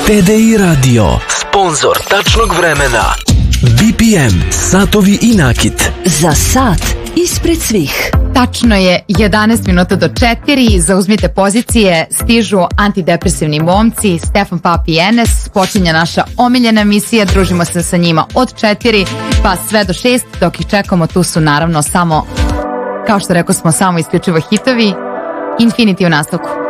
TDI Radio, sponsor tačnog vremena. BPM, satovi i nakit. Za sat ispred svih. Tačno je 11 minuta do 4, zauzmite pozicije, stižu antidepresivni momci, Stefan Papi i Enes, počinje naša omiljena emisija, družimo se sa njima od 4 pa sve do 6, dok ih čekamo tu su naravno samo, kao što rekao smo, samo isključivo hitovi. Infinity u nastavku.